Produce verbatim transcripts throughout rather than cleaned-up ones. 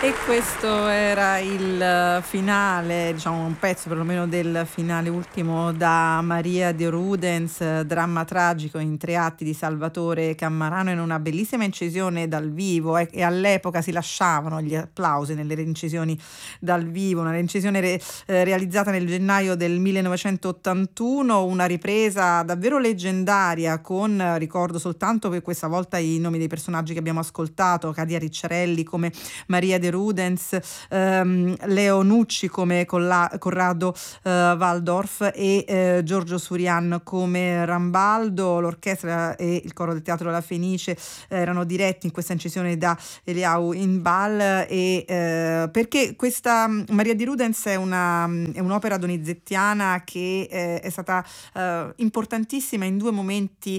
E questo era il finale, diciamo un pezzo perlomeno del finale ultimo da Maria de Rudens, dramma tragico in tre atti di Salvatore Cammarano, in una bellissima incisione dal vivo, e, e all'epoca si lasciavano gli applausi nelle reincisioni dal vivo, una reincisione re, eh, realizzata nel gennaio del millenovecentottantuno, una ripresa davvero leggendaria con, ricordo soltanto per questa volta i nomi dei personaggi che abbiamo ascoltato: Cadia Ricciarelli come Maria de Rudens, ehm, Leo Nucci come Colla- Corrado eh, Waldorf e eh, Giorgio Surian come Rambaldo. L'orchestra e il coro del Teatro La Fenice eh, erano diretti in questa incisione da Eliau Inbal, e eh, perché questa Maria di Rudens è, una, è un'opera donizettiana che eh, è stata eh, importantissima in due momenti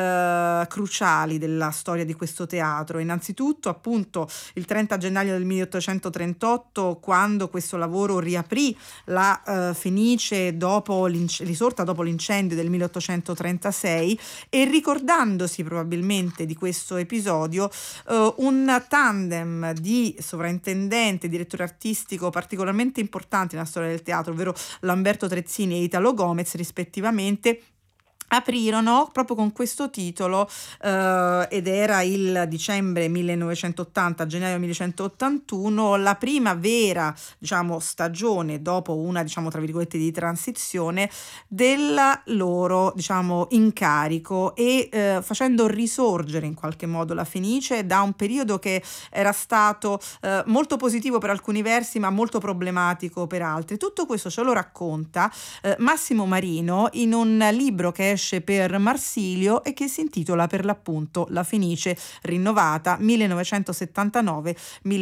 eh, cruciali della storia di questo teatro. Innanzitutto appunto il trenta gennaio del milleottocentotrentotto, quando questo lavoro riaprì la uh, Fenice dopo risorta dopo l'incendio del milleottocentotrentasei, e ricordandosi probabilmente di questo episodio uh, un tandem di sovrintendente, direttore artistico particolarmente importanti nella storia del teatro, ovvero Lamberto Trezzini e Italo Gomez rispettivamente, aprirono proprio con questo titolo eh, ed era il dicembre millenovecentottanta, gennaio millenovecentottantuno, la prima vera, diciamo, stagione dopo una, diciamo, tra virgolette, di transizione del loro, diciamo, incarico, e eh, facendo risorgere in qualche modo la Fenice da un periodo che era stato eh, molto positivo per alcuni versi ma molto problematico per altri. Tutto questo ce lo racconta eh, Massimo Marino in un libro che esce per Marsilio e che si intitola per l'appunto La Fenice rinnovata millenovecentosettantanove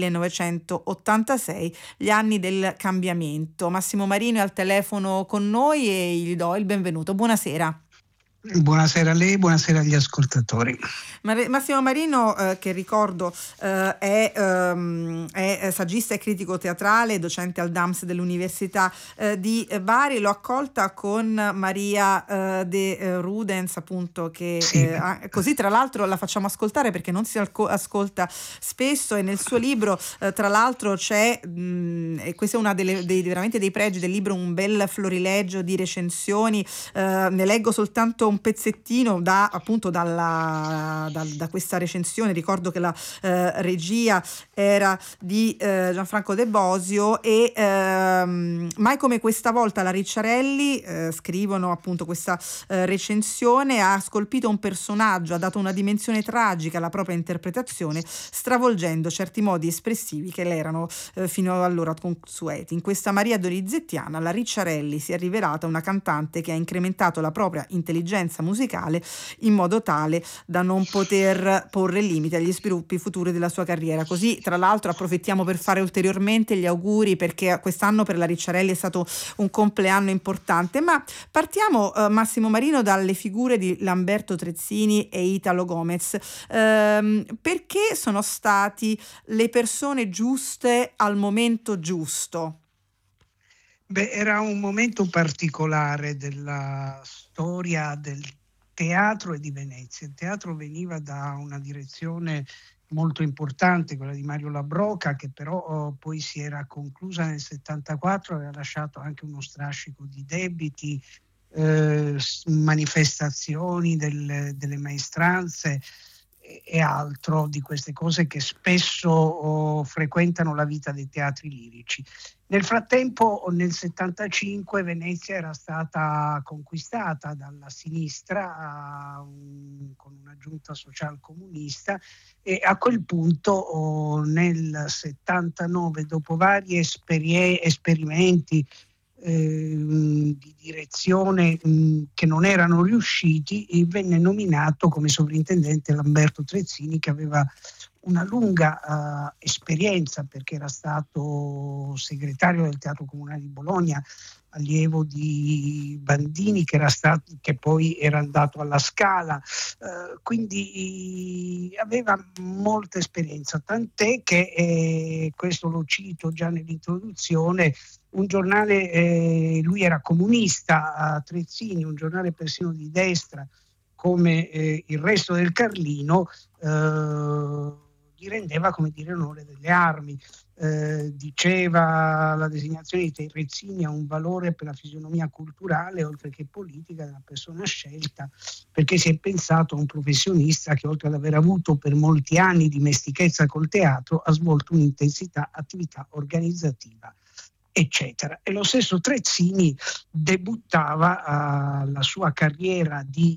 millenovecentottantasei, gli anni del cambiamento. Massimo Marino è al telefono con noi e gli do il benvenuto. Buonasera. Buonasera a lei, buonasera agli ascoltatori. Massimo Marino, eh, che ricordo eh, è, um, è saggista e critico teatrale, docente al D A M S dell'Università eh, di Bari. L'ho accolta con Maria eh, de Rudens, appunto, che sì. eh, così tra l'altro la facciamo ascoltare perché non si alco- ascolta spesso, e nel suo libro eh, tra l'altro c'è, mh, e questo è uno dei, dei, veramente dei pregi del libro, un bel florilegio di recensioni. Eh, ne leggo soltanto un pezzettino da appunto dalla, da, da questa recensione. Ricordo che la eh, regia era di eh, Gianfranco De Bosio, e ehm, mai come questa volta la Ricciarelli, eh, scrivono appunto questa eh, recensione, ha scolpito un personaggio, ha dato una dimensione tragica alla propria interpretazione, stravolgendo certi modi espressivi che le erano eh, fino ad allora consueti. In questa Maria Donizettiana la Ricciarelli si è rivelata una cantante che ha incrementato la propria intelligenza musicale in modo tale da non poter porre limiti agli sviluppi futuri della sua carriera. Così, tra l'altro, approfittiamo per fare ulteriormente gli auguri, perché quest'anno per la Ricciarelli è stato un compleanno importante. Ma partiamo, eh, Massimo Marino, dalle figure di Lamberto Trezzini e Italo Gomez. Ehm, perché sono stati le persone giuste al momento giusto? Beh, era un momento particolare della storia del teatro e di Venezia. Il teatro veniva da una direzione molto importante, quella di Mario Labroca, che però oh, poi si era conclusa nel settantaquattro, aveva lasciato anche uno strascico di debiti, eh, manifestazioni del, delle maestranze e altro di queste cose che spesso oh, frequentano la vita dei teatri lirici. Nel frattempo, nel settantacinque, Venezia era stata conquistata dalla sinistra uh, con una giunta social comunista, e a quel punto oh, nel settantanove, dopo vari esperie- esperimenti di direzione mh, che non erano riusciti, venne nominato come sovrintendente Lamberto Trezzini, che aveva una lunga uh, esperienza, perché era stato segretario del Teatro Comunale di Bologna, allievo di Bandini, che, era stato, che poi era andato alla Scala, uh, quindi aveva molta esperienza, tant'è che, eh, questo lo cito già nell'introduzione, un giornale, eh, lui era comunista, a Trezzini, un giornale persino di destra come eh, il Resto del Carlino, eh, gli rendeva, come dire, onore delle armi. Eh, diceva la designazione di Terrezzini ha un valore per la fisionomia culturale oltre che politica della persona scelta, perché si è pensato a un professionista che, oltre ad aver avuto per molti anni dimestichezza col teatro, ha svolto un'intensità attività organizzativa, eccetera. E lo stesso Trezzini debuttava uh, la sua carriera di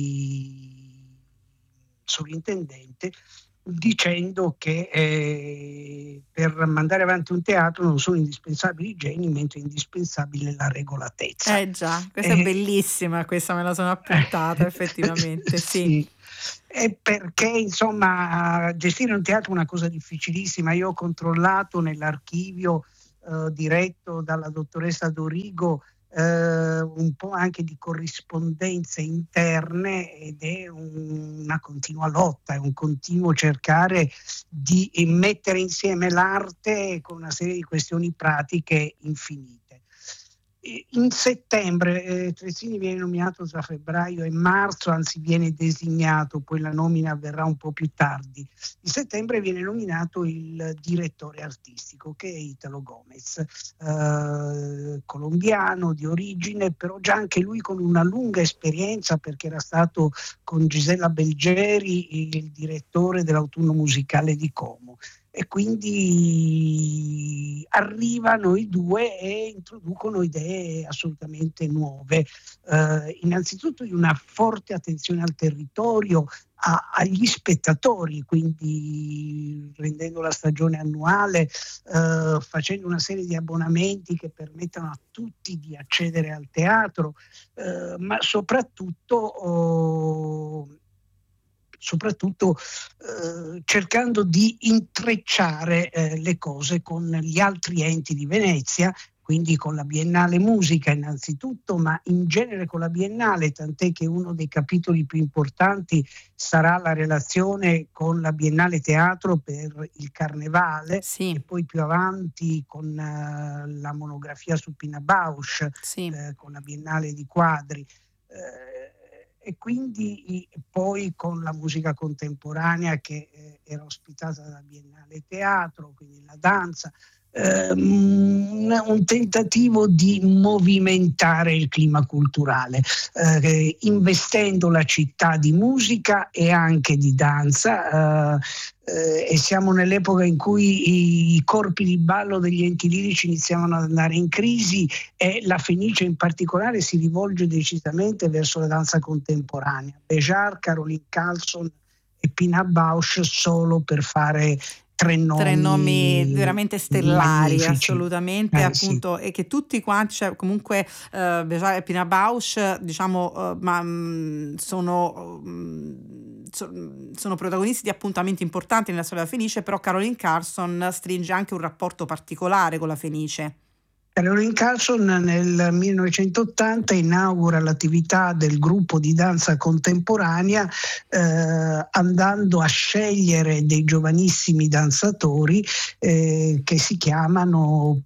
eh, sovrintendente dicendo che eh, per mandare avanti un teatro non sono indispensabili i geni, mentre è indispensabile la regolatezza. Eh già, questa eh, è bellissima, questa me la sono appuntata effettivamente, sì. sì. E perché insomma gestire un teatro è una cosa difficilissima. Io ho controllato nell'archivio eh, diretto dalla dottoressa Dorigo eh, un po' anche di corrispondenze interne, ed è un, una continua lotta, è un continuo cercare di mettere insieme l'arte con una serie di questioni pratiche infinite. In settembre eh, Trezzini viene nominato tra febbraio e marzo, anzi viene designato, poi la nomina avverrà un po' più tardi. In settembre viene nominato il direttore artistico, che è Italo Gomez, eh, colombiano di origine, però già anche lui con una lunga esperienza, perché era stato con Gisella Belgeri il direttore dell'Autunno Musicale di Como. E quindi arrivano i due e introducono idee assolutamente nuove, eh, innanzitutto di una forte attenzione al territorio, a, agli spettatori, quindi rendendo la stagione annuale, eh, facendo una serie di abbonamenti che permettano a tutti di accedere al teatro, eh, ma soprattutto oh, soprattutto eh, cercando di intrecciare eh, le cose con gli altri enti di Venezia, quindi con la Biennale Musica innanzitutto, ma in genere con la Biennale, tant'è che uno dei capitoli più importanti sarà la relazione con la Biennale Teatro per il Carnevale, sì. E poi più avanti con uh, la monografia su Pina Bausch, sì. eh, con la Biennale di Quadri. Eh, E quindi poi con la musica contemporanea che eh, era ospitata dalla Biennale Teatro, quindi la danza, ehm, un tentativo di movimentare il clima culturale, eh, investendo la città di musica e anche di danza. Eh, eh, e siamo nell'epoca in cui i corpi di ballo degli enti lirici iniziavano ad andare in crisi, e la Fenice in particolare si rivolge decisamente verso la danza contemporanea. Béjart, Caroline Carlson e Pina Bausch, solo per fare tre nomi, tre nomi veramente stellari, magnifici. assolutamente, eh, appunto, sì. E che tutti quanti, cioè, comunque uh, Béjart e Pina Bausch, diciamo, uh, ma mh, sono mh, so, sono protagonisti di appuntamenti importanti nella storia della Fenice, però Caroline Carlson stringe anche un rapporto particolare con la Fenice. Caroline Carlson nel millenovecentottanta inaugura l'attività del gruppo di danza contemporanea, eh, andando a scegliere dei giovanissimi danzatori eh, che si chiamano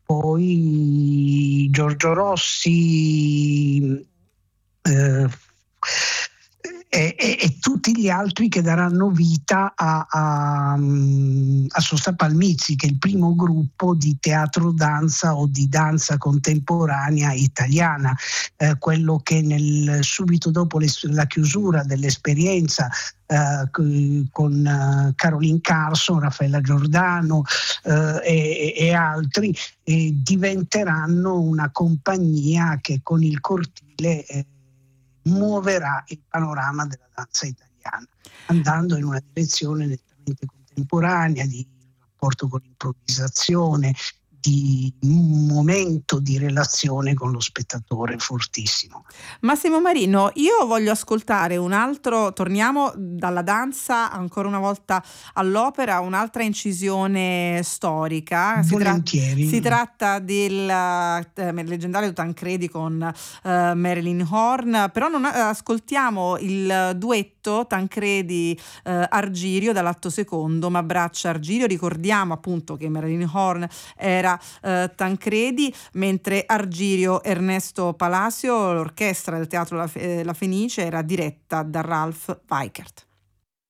poi Giorgio Rossi, eh, E, e, e tutti gli altri che daranno vita a, a, a Sosta Palmizzi, che è il primo gruppo di teatro danza o di danza contemporanea italiana, eh, quello che nel, subito dopo la chiusura dell'esperienza eh, con uh, Caroline Carlson, Raffaella Giordano eh, e, e altri eh, diventeranno una compagnia che con il cortile eh, muoverà il panorama della danza italiana, andando in una direzione nettamente contemporanea, di rapporto con l'improvvisazione, di un momento di relazione con lo spettatore fortissimo. Massimo Marino, io voglio ascoltare un altro, torniamo dalla danza ancora una volta all'opera, un'altra incisione storica. Si, tra- si tratta del eh, leggendario Tancredi con eh, Marilyn Horne, però non eh, ascoltiamo il duetto Tancredi eh, Argirio dall'atto secondo, Ma braccia Argirio. Ricordiamo appunto che Marilyn Horne era Uh, Tancredi, mentre Argirio Ernesto Palacio, l'orchestra del Teatro La, Fe- La Fenice, era diretta da Ralph Weikert.